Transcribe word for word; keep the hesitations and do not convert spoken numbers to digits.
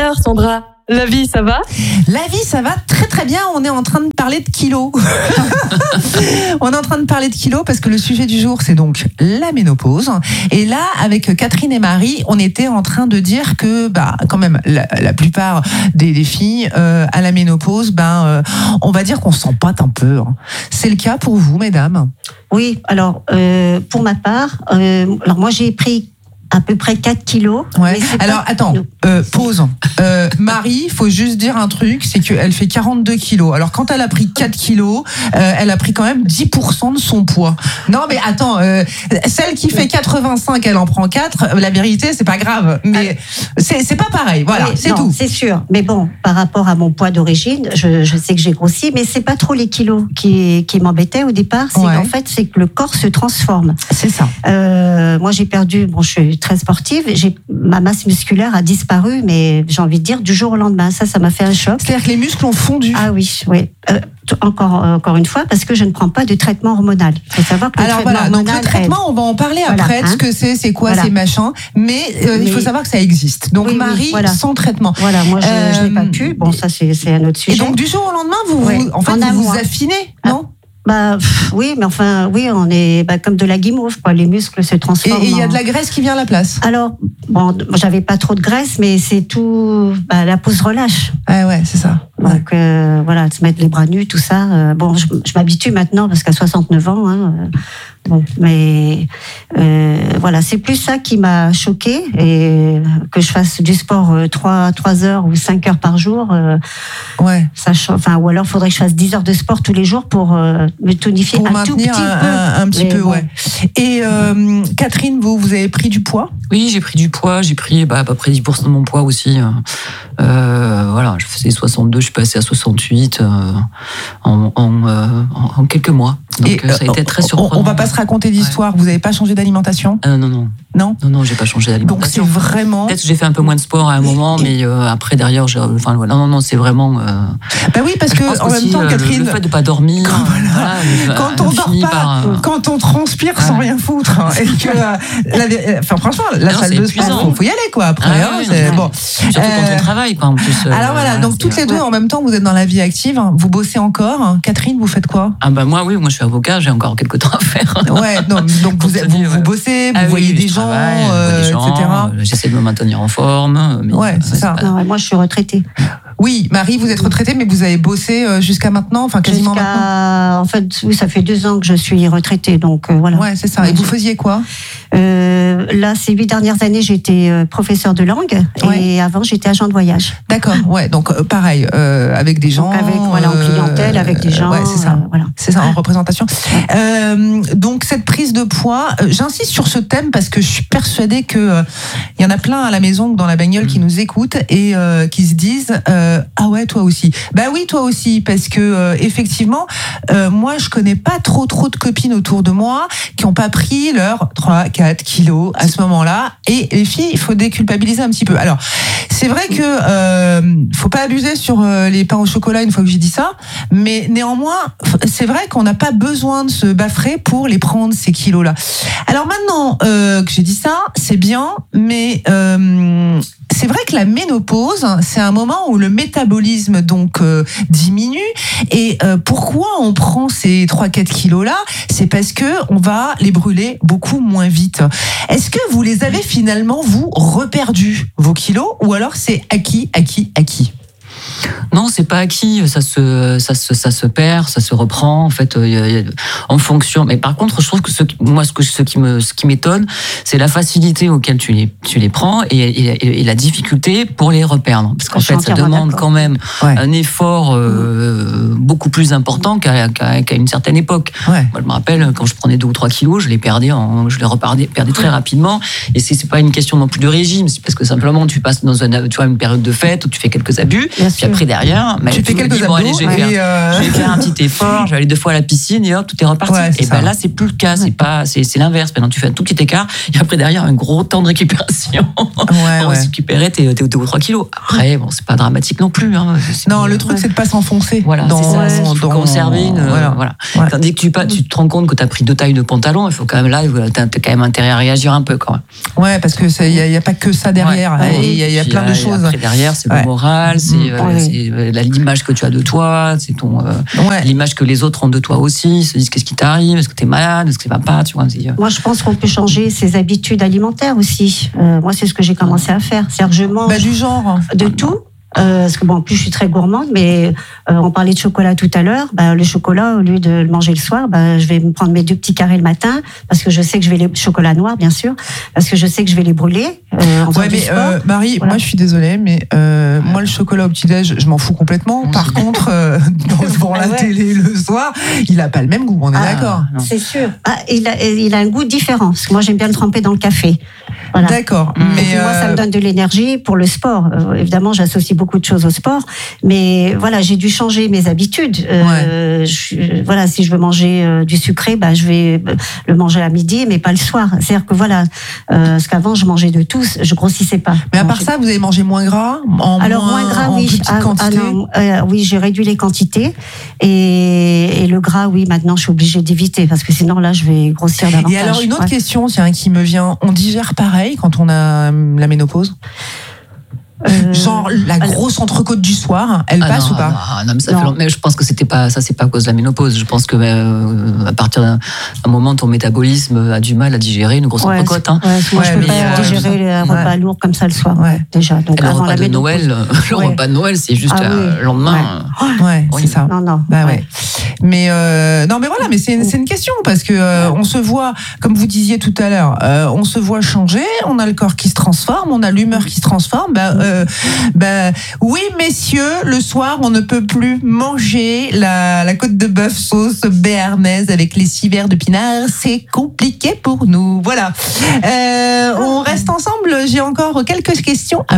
Alors Sandra, la vie, ça va ? La vie, ça va très très bien. On est en train de parler de kilos. On est en train de parler de kilos parce que le sujet du jour, c'est donc la ménopause. Et là, avec Catherine et Marie, on était en train de dire que, bah, quand même, la, la plupart des, des filles euh, à la ménopause, ben, euh, on va dire qu'on s'empâte un peu. Hein. C'est le cas pour vous, mesdames ? Oui. Alors, euh, pour ma part, euh, alors moi j'ai pris à peu près quatre kilos. Ouais. Alors, pas... attends, euh, pause. Euh, Marie, il faut juste dire un truc, c'est qu'elle fait quarante-deux kilos. Alors, quand elle a pris quatre kilos, euh, elle a pris quand même dix pour cent de son poids. Non, mais attends, euh, celle qui fait quatre-vingt-cinq, elle en prend quatre. La vérité, c'est pas grave. Mais c'est, c'est pas pareil. Voilà, oui, c'est non, tout. C'est sûr. Mais bon, par rapport à mon poids d'origine, je, je sais que j'ai grossi, mais c'est pas trop les kilos qui, qui m'embêtaient au départ. C'est ouais. qu'en fait, c'est que le corps se transforme. C'est ça. Euh, moi, j'ai perdu, bon, je suis très sportive, j'ai, ma masse musculaire a disparu, mais j'ai envie de dire du jour au lendemain. Ça, ça m'a fait un choc. C'est-à-dire que les muscles ont fondu. Ah oui, oui. Euh, encore, euh, encore une fois, parce que je ne prends pas de traitement hormonal. Il faut savoir que le Alors traitement voilà, donc le traitement, aide. On va en parler voilà, après, hein. ce que c'est, c'est quoi, voilà. c'est machin. Mais, euh, mais il faut savoir que ça existe. Donc oui, Marie, oui, voilà. sans traitement. Voilà, moi je, euh, je n'ai pas pu. Bon, ça c'est, c'est un autre sujet. Et donc du jour au lendemain, vous, oui. vous en fait, en vous, vous affinez, ah. non ? Bah pff, oui, mais enfin oui, on est bah, comme de la guimauve, quoi. Les muscles se transforment. Et il y a de la graisse qui vient à la place. Alors bon, j'avais pas trop de graisse, mais c'est tout. Bah, la peau se relâche. Ah ouais, c'est ça. Ouais. Donc euh, voilà, se mettre les bras nus, tout ça. Euh, bon, je, je m'habitue maintenant parce qu'à soixante-neuf ans. Hein, euh, bon, mais euh, voilà, c'est plus ça qui m'a choquée et que je fasse du sport euh, trois trois heures ou cinq heures par jour. Euh, ouais. Ça, enfin, ou alors faudrait que je fasse dix heures de sport tous les jours pour euh, me tonifier pour un tout petit un, peu. Un, un petit mais peu, bon. ouais. Et euh, Catherine, vous, vous avez pris du poids ? Oui, j'ai pris du poids. J'ai pris bah, à peu près dix pour cent de mon poids aussi. Euh, voilà, je faisais soixante-deux, je suis passée à soixante-huit euh, en, en, euh, en, en quelques mois. Donc et, ça a été très surprenant. On, on va pas se raconter d'histoire. Ouais. Vous n'avez pas changé d'alimentation ? euh, Non, non. Non, non, non, j'ai pas changé d'alimentation. Donc c'est vraiment. Peut-être que j'ai fait un peu moins de sport à un moment, mais euh, après derrière, j'ai... enfin voilà, non, non, c'est vraiment. Euh... Bah oui, parce que en même temps, euh, Catherine, le, le fait de pas dormir, quand, voilà, voilà, quand on dort pas, par, euh... quand on transpire ah. sans rien foutre, hein, et que, la, enfin franchement, la non, salle de sport, il faut y aller quoi. Après, ah, hein, oui, c'est non, bon. Surtout euh... quand on travaille, quoi, en plus. Euh, Alors voilà, donc toutes les deux en même temps, vous êtes dans la vie active, vous bossez encore. Catherine, vous faites quoi ? Ah bah moi, oui, moi je suis avocat, j'ai encore quelques temps à faire. Ouais, non, donc vous, vous, vous bossez, vous ah, voyez oui, des gens. Travaille, euh, des gens, et cetera. J'essaie de me maintenir en forme. Mais ouais, c'est ça. Non, moi, je suis retraitée. Oui, Marie, vous êtes retraitée, mais vous avez bossé jusqu'à maintenant, enfin quasiment jusqu'à... maintenant. En fait, oui, ça fait deux ans que je suis retraitée, donc euh, voilà. Ouais, c'est ça. Et vous faisiez quoi ? euh, Là, ces huit dernières années, j'étais euh, professeure de langue, ouais. et avant, j'étais agent de voyage. D'accord. Ouais, donc euh, pareil, euh, avec des gens. Donc avec voilà, en clientèle, euh, avec des gens. Ouais, c'est ça. Euh, voilà. C'est ça, en représentation. Euh, donc cette prise de poids, euh, j'insiste sur ce thème parce que je suis persuadée que euh, il y en a plein à la maison, dans la bagnole, qui nous écoutent et euh, qui se disent euh, ah ouais, toi aussi. Bah oui, toi aussi, parce que euh, effectivement, euh, moi je connais pas trop trop de copines autour de moi qui ont pas pris leurs trois quatre kilos à ce moment-là. Et les filles, il faut déculpabiliser un petit peu. Alors, c'est vrai que euh, faut pas abuser sur euh, les pains au chocolat une fois que j'ai dit ça, mais néanmoins, c'est vrai qu'on n'a pas besoin de se baffrer pour les prendre ces kilos-là. Alors maintenant euh, que j'ai dit ça, c'est bien, mais euh, c'est vrai que la ménopause, c'est un moment où le métabolisme donc euh, diminue. Et euh, pourquoi on prend ces trois quatre kilos là ? C'est parce que on va les brûler beaucoup moins vite. Est-ce que vous les avez finalement vous reperdus vos kilos, ou alors c'est acquis, acquis, acquis ? Non, c'est pas acquis, ça se, ça se, ça se perd, ça se reprend, en fait, y a, y a, en fonction. Mais par contre, je trouve que ce, moi, ce que, ce qui me, ce qui m'étonne, c'est la facilité auquel tu les, tu les prends et, et, et la difficulté pour les reperdre. Parce qu'en fait, ça demande quand même ouais. un effort euh, beaucoup plus important qu'à, qu'à, qu'à une certaine époque. Ouais. Moi, je me rappelle, quand je prenais deux ou trois kilos, je les perdais, en, je les reperdais, perdais très rapidement. Et c'est, c'est pas une question non plus de régime, c'est parce que simplement tu passes dans une, tu vois, une période de fête où tu fais quelques abus. Puis après derrière, mais tu fais quelques dis, bon, allez, abdos je vais, et faire, euh... je vais faire un petit effort, je vais aller deux fois à la piscine et hop, tout est reparti. Ouais, c'est et ça. ben là, c'est plus le cas, c'est pas, c'est, c'est l'inverse. Maintenant, tu fais un tout petit écart et après derrière, un gros temps de récupération. Ouais, pour ouais. récupérer tes deux ou trois kilos. Après, bon, c'est pas dramatique non plus. Hein. C'est Non, des, le truc, c'est de pas s'enfoncer. Voilà, dans, c'est ça. C'est qu'il faut dans... conserver une. Voilà. voilà. Ouais. Tandis que tu, pas, tu te rends compte que tu as pris deux tailles de pantalon, il faut quand même là, tu as quand même intérêt à réagir un peu quand même. Ouais, parce que il n'y a, a pas que ça derrière. Il ouais. y a, y a Puis, plein de euh, choses. Après derrière, c'est ouais. le moral, c'est, mmh. euh, ouais. c'est euh, l'image que tu as de toi, c'est ton euh, ouais. l'image que les autres ont de toi aussi. Ils se disent qu'est-ce qui t'arrive, est-ce que t'es malade, est-ce que ça va pas, tu vois. C'est, euh... Moi, je pense qu'on peut changer ses habitudes alimentaires aussi. Euh, moi, c'est ce que j'ai commencé à faire. C'est-à-dire que je mange bah, du genre de tout. Euh, parce que bon, en plus je suis très gourmande, mais euh, on parlait de chocolat tout à l'heure. Bah, le chocolat, au lieu de le manger le soir, bah, je vais me prendre mes deux petits carrés le matin, parce que je sais que je vais les chocolat noir, bien sûr, parce que je sais que je vais les brûler. Euh, en ouais, mais euh, Marie, voilà. Moi je suis désolée, mais euh, moi le chocolat au petit-déj, je m'en fous complètement. Par contre, euh, devant la ouais. télé le soir, il a pas le même goût. On est ah, d'accord. C'est sûr. Ah, il a, il a un goût différent. Parce que moi j'aime bien le tremper dans le café. Voilà. D'accord. Mmh. Mais euh... moi, ça me donne de l'énergie pour le sport. Euh, évidemment, j'associe beaucoup de choses au sport, mais voilà, j'ai dû changer mes habitudes. Euh, ouais. je, voilà, si je veux manger euh, du sucré, bah, je vais le manger à midi, mais pas le soir. C'est-à-dire que voilà, euh, parce qu'avant, je mangeais de tout, je grossissais pas. Mais à part ça, vous avez mangé moins gras, en Alors moins, moins gras, en oui. petite Ah, quantité. Ah non, euh, oui, j'ai réduit les quantités et, et le gras, oui, maintenant, je suis obligée d'éviter parce que sinon, là, je vais grossir davantage. Et alors, une autre ouais. question, tiens, qui me vient, on digère pareil quand on a la ménopause? Euh, Genre la grosse entrecôte du soir, elle ah passe non, ou pas? non, non, mais, ça fait mais je pense que c'était pas ça, c'est pas à cause de la ménopause. Je pense que euh, à partir d'un moment, ton métabolisme a du mal à digérer une grosse ouais, entrecôte. Hein. Ouais, moi, ouais, je peux pas euh, digérer les repas ouais. lourds comme ça le soir. Ouais. Déjà. Donc le avant repas la de ménopause. Noël, le ouais. repas de Noël, c'est juste ah, euh, oui. le lendemain. Ouais, ouais oui. c'est ça. Non, non. Bah ouais. ouais. Mais euh, non, mais voilà, mais c'est, c'est une question parce que euh, on se voit, comme vous disiez tout à l'heure, euh, on se voit changer, on a le corps qui se transforme, on a l'humeur qui se transforme. Bah, euh, bah Euh, oui, messieurs, le soir, on ne peut plus manger la, la côte de bœuf sauce béarnaise avec les six verres de pinard. C'est compliqué pour nous. Voilà. Euh, on reste ensemble. J'ai encore quelques questions à